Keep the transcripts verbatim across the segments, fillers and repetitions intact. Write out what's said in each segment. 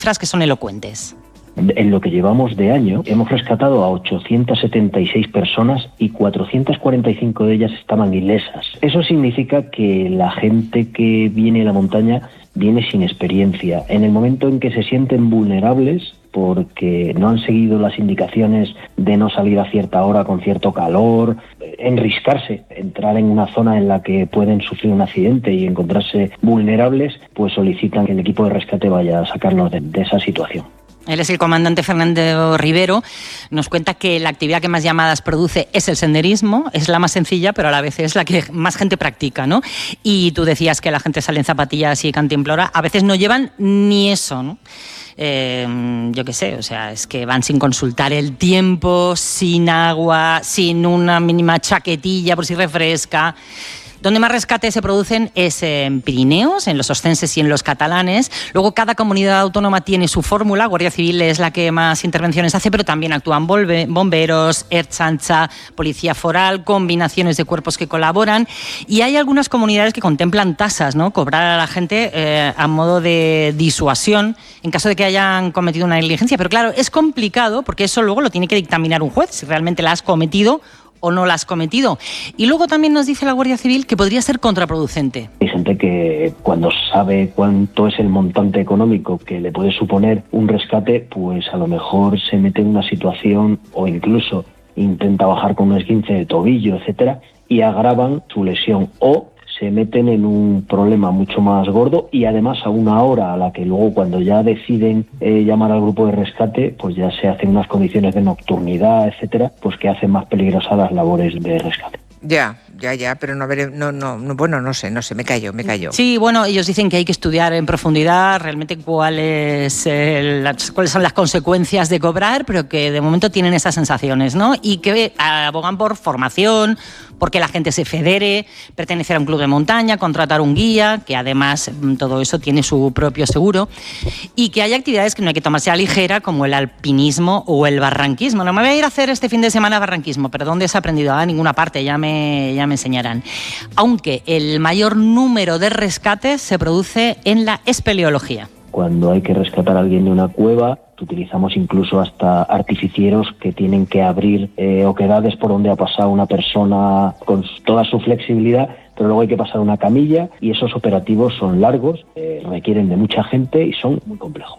cifras que son elocuentes. En lo que llevamos de año, hemos rescatado a ochocientas setenta y seis personas y cuatrocientas cuarenta y cinco de ellas estaban ilesas. Eso significa que la gente que viene a la montaña viene sin experiencia. En el momento en que se sienten vulnerables porque no han seguido las indicaciones de no salir a cierta hora con cierto calor, enriscarse, entrar en una zona en la que pueden sufrir un accidente y encontrarse vulnerables, pues solicitan que el equipo de rescate vaya a sacarlos de, de esa situación. Él es el comandante Fernando Rivero. Nos cuenta que la actividad que más llamadas produce es el senderismo, es la más sencilla, pero a la vez es la que más gente practica, ¿no? Y tú decías que la gente sale en zapatillas y cantimplora. A veces no llevan ni eso, ¿no? Eh, yo qué sé, o sea, es que van sin consultar el tiempo, sin agua, sin una mínima chaquetilla por si refresca. Donde más rescates se producen es en Pirineos, en los oscenses y en los catalanes. Luego cada comunidad autónoma tiene su fórmula. Guardia Civil es la que más intervenciones hace, pero también actúan bomberos, Ertzaintza, Policía Foral, combinaciones de cuerpos que colaboran. Y hay algunas comunidades que contemplan tasas, ¿no? Cobrar a la gente eh, a modo de disuasión en caso de que hayan cometido una negligencia. Pero claro, es complicado porque eso luego lo tiene que dictaminar un juez, si realmente la has cometido o no la has cometido. Y luego también nos dice la Guardia Civil que podría ser contraproducente. Hay gente que cuando sabe cuánto es el montante económico que le puede suponer un rescate, pues a lo mejor se mete en una situación o incluso intenta bajar con un esguince de tobillo, etcétera, y agravan su lesión o se meten en un problema mucho más gordo y además a una hora a la que luego cuando ya deciden eh, llamar al grupo de rescate, pues ya se hacen unas condiciones de nocturnidad, etcétera, pues que hacen más peligrosas las labores de rescate. Ya, ya, ya, pero no, no, no, no, bueno, no sé, no sé, me callo, me callo. Sí, bueno, ellos dicen que hay que estudiar en profundidad realmente cuál es, eh, las, cuáles son las consecuencias de cobrar, pero que de momento tienen esas sensaciones, ¿no? Y que abogan por formación, porque la gente se federe, pertenecer a un club de montaña, contratar un guía, que además todo eso tiene su propio seguro, y que hay actividades que no hay que tomarse a ligera, como el alpinismo o el barranquismo. No me voy a ir a hacer este fin de semana barranquismo, pero ¿dónde se ha aprendido? A ninguna parte, ya me, ya me enseñarán. Aunque el mayor número de rescates se produce en la espeleología. Cuando hay que rescatar a alguien de una cueva, utilizamos incluso hasta artificieros que tienen que abrir eh, oquedades por donde ha pasado una persona con toda su flexibilidad, pero luego hay que pasar una camilla y esos operativos son largos, eh, requieren de mucha gente y son muy complejos.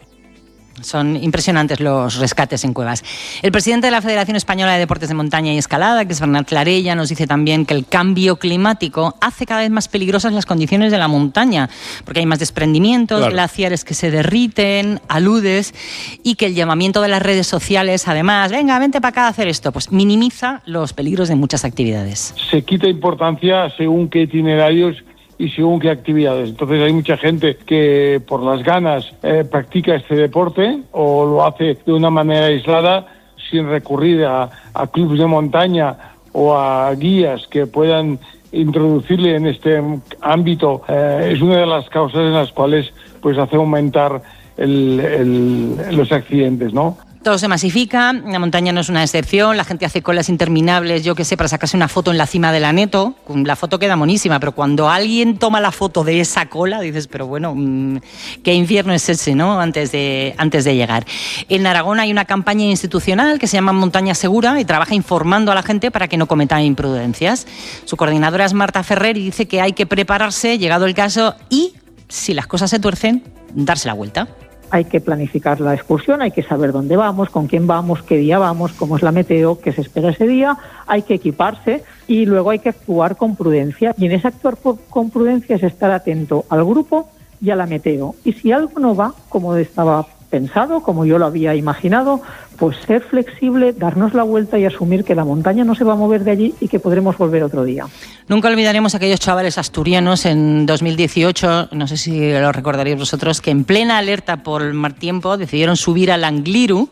Son impresionantes los rescates en cuevas. El presidente de la Federación Española de Deportes de Montaña y Escalada, que es Bernat Clarella, nos dice también que el cambio climático hace cada vez más peligrosas las condiciones de la montaña, porque hay más desprendimientos, claro, glaciares que se derriten, aludes, y que el llamamiento de las redes sociales, además, venga, vente para acá a hacer esto, pues minimiza los peligros de muchas actividades. Se quita importancia según qué itinerarios y según qué actividades. Entonces hay mucha gente que por las ganas eh, practica este deporte o lo hace de una manera aislada sin recurrir a, a clubes de montaña o a guías que puedan introducirle en este ámbito. Eh, es una de las causas en las cuales pues hace aumentar el, el, los accidentes, ¿no? Todo se masifica, la montaña no es una excepción, la gente hace colas interminables, yo qué sé, para sacarse una foto en la cima del Aneto, la foto queda monísima, pero cuando alguien toma la foto de esa cola, dices, pero bueno, qué infierno es ese, ¿no?, antes de, antes de llegar. En Aragón hay una campaña institucional que se llama Montaña Segura y trabaja informando a la gente para que no cometan imprudencias. Su coordinadora es Marta Ferrer y dice que hay que prepararse, llegado el caso, y si las cosas se tuercen, darse la vuelta. Hay que planificar la excursión, hay que saber dónde vamos, con quién vamos, qué día vamos, cómo es la meteo, qué se espera ese día, hay que equiparse y luego hay que actuar con prudencia. Y en ese actuar con prudencia es estar atento al grupo y a la meteo. Y si algo no va como estaba pensado, como yo lo había imaginado, pues ser flexible, darnos la vuelta y asumir que la montaña no se va a mover de allí y que podremos volver otro día. Nunca olvidaremos a aquellos chavales asturianos en dos mil dieciocho, no sé si lo recordaréis vosotros, que en plena alerta por el mal tiempo decidieron subir al Angliru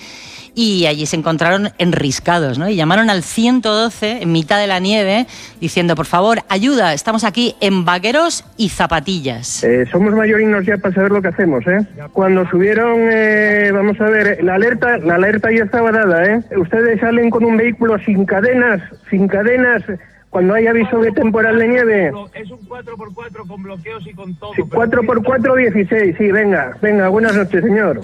y allí se encontraron enriscados, ¿no? Y llamaron al ciento doce en mitad de la nieve diciendo, por favor, ayuda, estamos aquí en vaqueros y zapatillas. Eh, somos mayorinos ya para saber lo que hacemos, ¿eh? Cuando subieron, eh, vamos a ver, la alerta, la alerta ya estaba dada, ¿eh? Ustedes salen con un vehículo sin cadenas, sin cadenas. Cuando hay aviso de temporal de nieve. Es un cuatro por cuatro con bloqueos y con todo. Sí, cuatro por cuatro, dieciséis, sí, venga, venga, buenas noches, señor.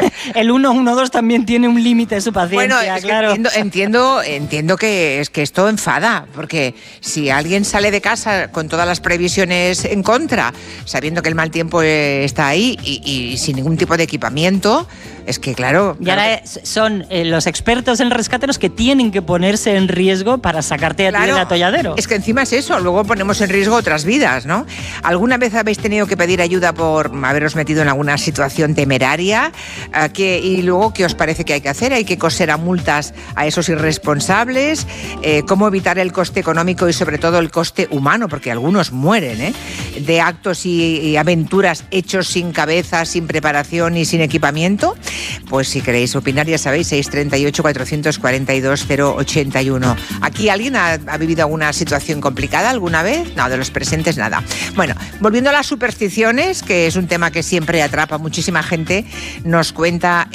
El ciento doce también tiene un límite de su paciencia, Bueno, es que claro. entiendo, entiendo, entiendo que es que esto enfada, porque si alguien sale de casa con todas las previsiones en contra, sabiendo que el mal tiempo eh, está ahí y, y sin ningún tipo de equipamiento, es que claro... Y ahora claro, es- son eh, los expertos en rescate los que tienen que ponerse en riesgo para sacarte a ti Claro, del atolladero. es que encima es eso, luego ponemos en riesgo otras vidas, ¿no? ¿Alguna vez habéis tenido que pedir ayuda por haberos metido en alguna situación temeraria? ¿A qué- y luego, ¿qué os parece que hay que hacer? ¿Hay que coser a multas a esos irresponsables? Eh, ¿Cómo evitar el coste económico y sobre todo el coste humano? Porque algunos mueren, ¿eh? De actos y, y aventuras hechos sin cabeza, sin preparación y sin equipamiento. Pues si queréis opinar, ya sabéis, seis tres ocho, cuatro cuatro dos, cero ocho uno. ¿Aquí alguien ha, ha vivido alguna situación complicada alguna vez? No, de los presentes nada. Bueno, volviendo a las supersticiones, que es un tema que siempre atrapa a muchísima gente, nos cuenta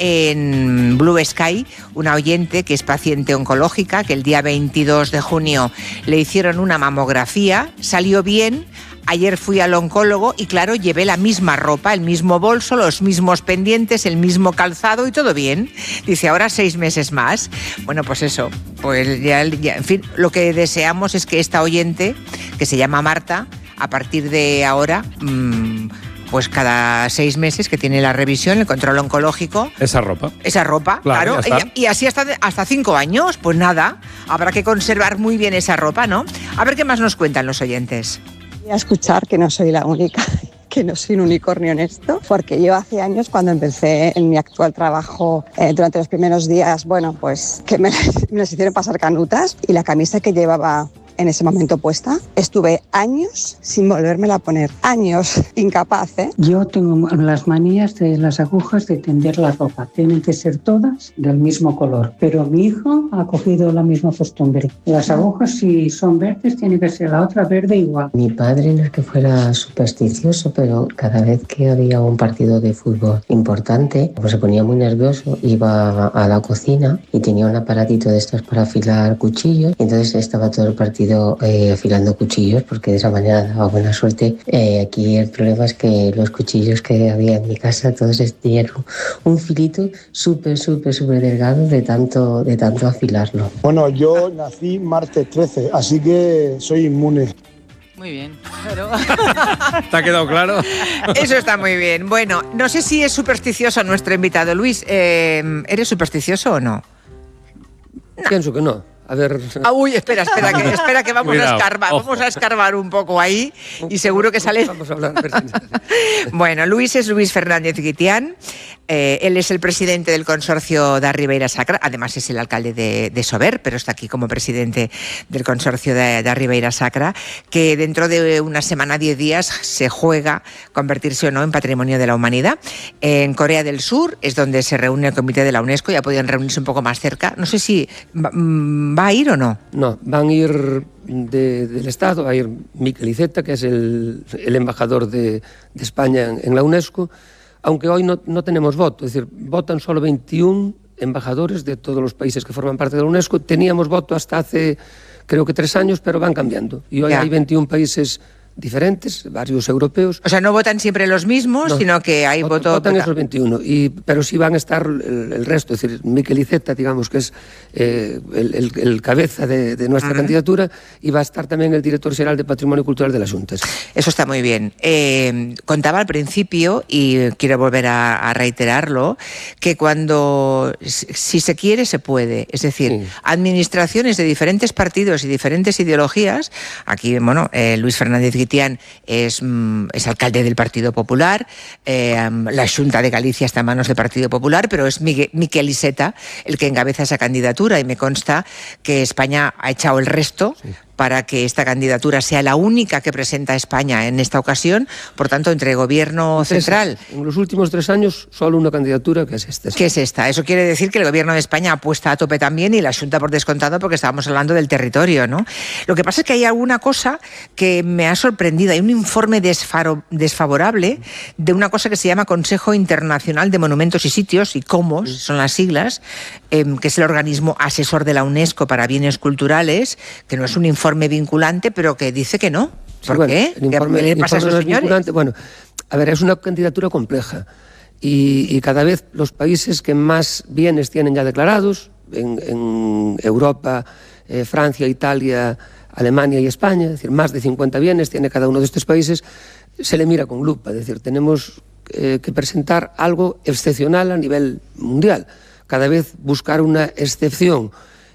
en Blue Sky una oyente que es paciente oncológica, que el día veintidós de junio le hicieron una mamografía, salió bien. Ayer fui al oncólogo y claro, llevé la misma ropa, el mismo bolso, los mismos pendientes, el mismo calzado y todo bien. Dice, ahora seis meses más. Bueno, pues eso, pues ya, ya, en fin, lo que deseamos es que esta oyente, que se llama Marta, a partir de ahora... Mmm, pues cada seis meses que tiene la revisión, el control oncológico. Esa ropa. Esa ropa, Claro, claro. ya está. Y, y así hasta, hasta cinco años, pues nada, habrá que conservar muy bien esa ropa, ¿no? A ver qué más nos cuentan los oyentes. Voy a escuchar que no soy la única, que no soy un unicornio en esto, porque yo hace años cuando empecé en mi actual trabajo, eh, durante los primeros días, bueno, pues que me, me las hicieron pasar canutas y la camisa que llevaba en ese momento puesta, estuve años sin volvérmela a poner, años incapaz, ¿eh? Yo tengo las manías de las agujas de tender la ropa, tienen que ser todas del mismo color, pero mi hijo ha cogido la misma costumbre. Las agujas, si son verdes, tiene que ser la otra verde igual. Mi padre no es que fuera supersticioso, pero cada vez que había un partido de fútbol importante, pues se ponía muy nervioso, iba a la cocina y tenía un aparatito de estos para afilar cuchillos, y entonces estaba todo el partido eh, afilando cuchillos, porque de esa manera daba buena suerte. Eh, aquí el problema es que los cuchillos que había en mi casa todos tenían un filito súper, súper, súper delgado de tanto, de tanto afilarlo. Bueno, yo nací martes trece, así que soy inmune. Muy bien, pero... ¿Te ha quedado claro? Eso está muy bien. Bueno, no sé si es supersticioso nuestro invitado. Luis, eh, ¿eres supersticioso o no? No. Pienso que no. A ver... Ah, uy, espera, espera, que, espera que vamos Cuidado, a escarbar, ojo. vamos a escarbar un poco ahí y seguro que sale... Vamos a hablar. Bueno, Luis es Luis Fernández Guitián, eh, él es el presidente del consorcio de Ribeira Sacra, además es el alcalde de, de Sober, pero está aquí como presidente del consorcio de, de Ribeira Sacra, que dentro de una semana, diez días, se juega convertirse o no en Patrimonio de la Humanidad. En Corea del Sur es donde se reúne el comité de la UNESCO, ya podían reunirse un poco más cerca. No sé si va, va a ir o no. No, van a ir de, del Estado, va a ir Miquel Iceta, que es el, el embajador de, de España en, en la UNESCO, aunque hoy no, no tenemos voto, es decir, votan solo veintiún embajadores de todos los países que forman parte de la UNESCO. Teníamos voto hasta hace, creo que tres años, pero van cambiando. Y hoy Ya. hay veintiún países diferentes, varios europeos. O sea, no votan siempre los mismos, No, sino que hay Vot- voto... Votan vota- esos veintiuno, y, pero sí van a estar el, el resto, es decir, Miquel Iceta, digamos que es eh, el, el- el cabeza de, de nuestra Ujú. candidatura, y va a estar también el director general de Patrimonio Cultural de las Juntas. Eso está muy bien. Eh, contaba al principio, y quiero volver a, a reiterarlo, que cuando, si se quiere, se puede. Es decir, Sí. administraciones de diferentes partidos y diferentes ideologías, aquí, bueno, eh, Luis Fernández Guitián es, mm, es alcalde del Partido Popular, eh, la Xunta de Galicia está en manos del Partido Popular, pero es Migue- Miquel Iceta el que encabeza esa candidatura, y me consta que España ha echado el resto para que esta candidatura sea la única que presenta España en esta ocasión. Por tanto, entre gobierno central... En los últimos tres años, solo una candidatura, que es esta. ¿Qué es esta? Eso quiere decir que el gobierno de España apuesta a tope también, y la Xunta por descontado, porque estábamos hablando del territorio, ¿no? Lo que pasa es que hay alguna cosa que me ha sorprendido. Hay un informe desfaro- desfavorable de una cosa que se llama Consejo Internacional de Monumentos y Sitios, y COMOS, son las siglas, eh, que es el organismo asesor de la UNESCO para bienes culturales, que no es un informe informe vinculante, pero que dice que no. ¿Por sí, bueno, qué? El informe, ¿Qué le el pasa a informe esos no es señores? vinculante. Bueno, a ver, es una candidatura compleja y, y cada vez los países que más bienes tienen ya declarados, en, en Europa, eh, Francia, Italia, Alemania y España, es decir, más de cincuenta bienes tiene cada uno de estos países, se le mira con lupa, es decir, tenemos eh, que presentar algo excepcional a nivel mundial. Cada vez buscar una excepción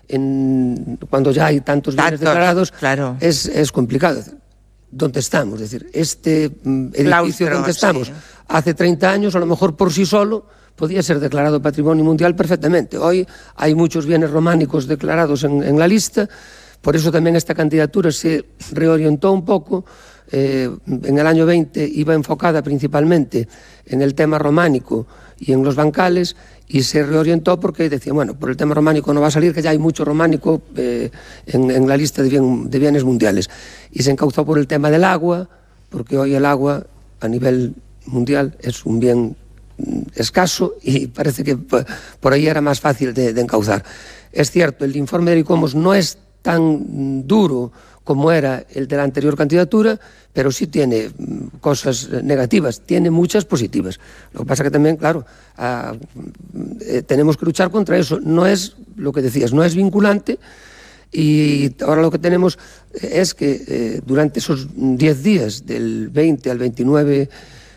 en, cuando ya hay tantos bienes Tantos, declarados claro. es, es complicado. ¿Dónde estamos? Es decir, este mm, edificio Claustro, donde estamos sí. hace treinta años, a lo mejor por sí solo, podía ser declarado Patrimonio Mundial perfectamente. Hoy hay muchos bienes románicos declarados en, en la lista, por eso también esta candidatura se reorientó un poco. Eh, en el año veinte iba enfocada principalmente en el tema románico y en los bancales, y se reorientó porque decía, bueno, por el tema románico no va a salir, que ya hay mucho románico eh, en, en la lista de, bien, de bienes mundiales. Y se encauzó por el tema del agua, porque hoy el agua a nivel mundial es un bien escaso y parece que por ahí era más fácil de, de encauzar. Es cierto, el informe de ICOMOS no es tan duro como era el de la anterior candidatura, pero sí tiene cosas negativas, tiene muchas positivas. Lo que pasa que también, claro, ah, eh, tenemos que luchar contra eso. No es, lo que decías, no es vinculante, y ahora lo que tenemos es que eh, durante esos diez días, del veinte al veintinueve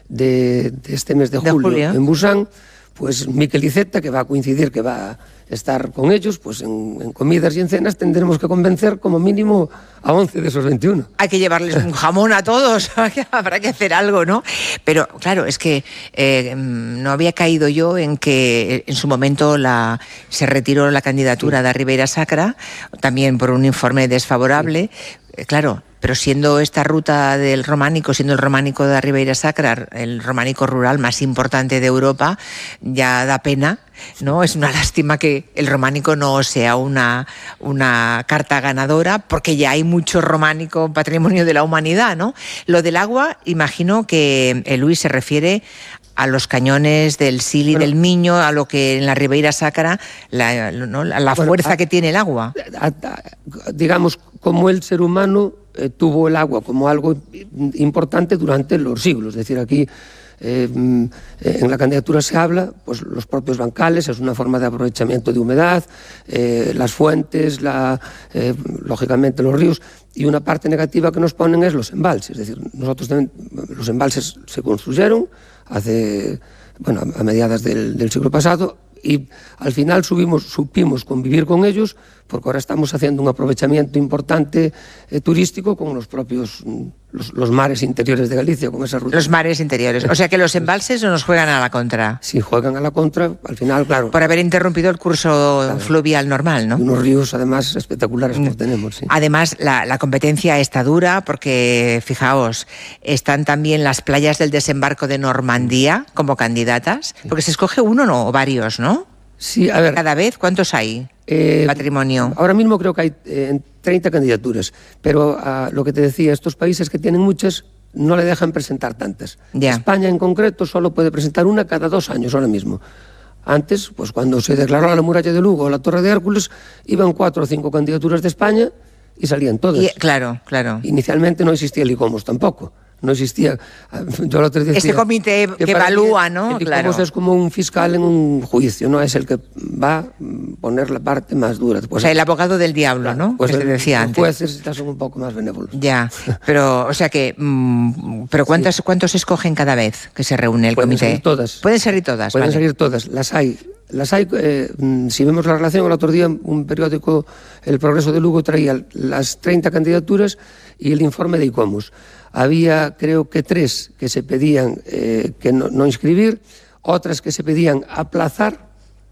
de, de este mes de julio, de julio, en Busan, pues Miquel Iceta, que va a coincidir, que va a estar con ellos, pues en, en comidas y en cenas tendremos que convencer como mínimo a once de esos veintiuno. Hay que llevarles un jamón a todos, habrá que hacer algo, ¿no? Pero claro, es que eh, no había caído yo en que en su momento la, se retiró la candidatura sí. de Ribeira Sacra, también por un informe desfavorable, sí. Claro. Pero siendo esta ruta del románico, siendo el románico de Ribeira Sacra, el románico rural más importante de Europa, ya da pena, ¿no? Es una lástima que el románico no sea una, una carta ganadora, porque ya hay mucho románico patrimonio de la humanidad, ¿no? Lo del agua, imagino que eh, Luis se refiere a los cañones del Sil y bueno, del Miño, a lo que en la Ribeira Sacra, la, ¿no? la bueno, fuerza a, que tiene el agua. A, a, digamos, como el ser humano eh, tuvo el agua como algo importante durante los siglos. Es decir, aquí eh, en la candidatura se habla, pues los propios bancales, es una forma de aprovechamiento de humedad, eh, las fuentes, la, eh, lógicamente los ríos, y una parte negativa que nos ponen es los embalses. Es decir, nosotros también, los embalses se construyeron hace, bueno, a mediados del, del siglo pasado, y al final subimos, supimos convivir con ellos, porque ahora estamos haciendo un aprovechamiento importante eh, turístico con los propios los, los mares interiores de Galicia, con esa ruta. Los mares interiores. O sea que los embalses no nos juegan a la contra. Sí, juegan a la contra, al final, claro. Por haber interrumpido el curso claro. fluvial normal, ¿no? Y unos ríos, además, espectaculares que tenemos, sí. Además, la, la competencia está dura porque, fijaos, están también las playas del desembarco de Normandía como candidatas, sí. porque se escoge uno no, o varios, ¿no? Sí, a ver. Cada vez, ¿cuántos hay? Eh, Patrimonio. Ahora mismo creo que hay eh, treinta candidaturas, pero uh, lo que te decía, estos países que tienen muchas no le dejan presentar tantas. Yeah. España en concreto solo puede presentar una cada dos años ahora mismo. Antes, pues cuando se declaró la muralla de Lugo o la Torre de Hércules, iban cuatro o cinco candidaturas de España y salían todas. Y, claro, claro. Inicialmente no existía el ICOMOS tampoco. No existía. Yo lo decía, este comité que, que evalúa, mí, ¿no? El claro. ICOMOS es como un fiscal en un juicio, no es el que va a poner la parte más dura. Pues, o sea, el abogado del diablo, claro, ¿no? Pues que el, se decía los antes. jueces son un poco más benévolos. Ya, pero, o sea que, mmm, pero ¿cuántos, sí. ¿cuántos escogen cada vez que se reúne el Pueden comité? Salir todas. Pueden salir todas. Pueden vale. salir todas. Las hay. Las hay, eh, si vemos la relación, el otro día un periódico, El Progreso de Lugo, traía las treinta candidaturas y el informe de ICOMOS. Había, creo que tres que se pedían eh, que no, no inscribir, otras que se pedían aplazar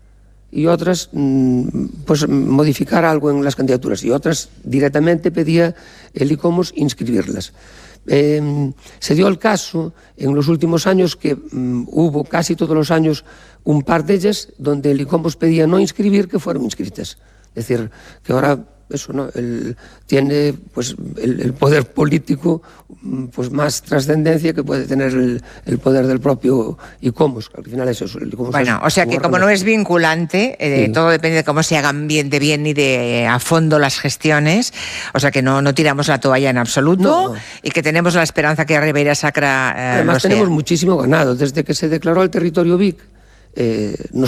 y otras mmm, pues modificar algo en las candidaturas, y otras directamente pedía el ICOMOS inscribirlas. Eh, se dio el caso en los últimos años que um, hubo casi todos los años un par de ellas donde el ICOMOS pedía no inscribir que fueron inscritas. Es decir, que ahora eso, ¿no? El, tiene pues el, el poder político pues más trascendencia que puede tener el, el poder del propio ICOMOS, que al final es eso. El ICOMOS bueno, es o sea que como no es vinculante, eh, sí. todo depende de cómo se hagan bien de bien y de a fondo las gestiones, o sea que no, no tiramos la toalla en absoluto no. y que tenemos la esperanza que Ribeira Sacra... Eh, Además no tenemos sea. muchísimo ganado. Desde que se declaró el territorio V I C, eh, nos